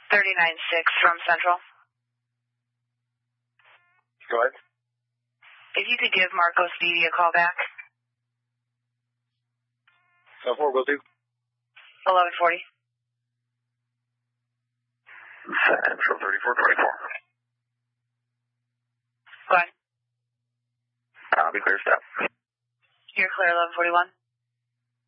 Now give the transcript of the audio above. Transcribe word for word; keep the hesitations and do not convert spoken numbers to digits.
thirty-nine six from Central. Go ahead. If you could give Marco Stevie a call back. So four will do. eleven forty. Central thirty-four twenty-four. Go ahead. I'll be clear, step. You're clear, eleven forty-one.